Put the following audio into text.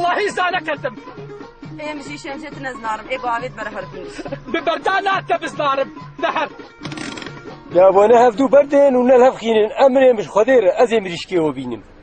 والله زانكتم ام جي شنجت نزنارم ای باوید بر هربین ببردانات بزنارم نهر يا بونه هفدو بردين ونلهف خينين أمري مش خدير أزي مريشكي وبينم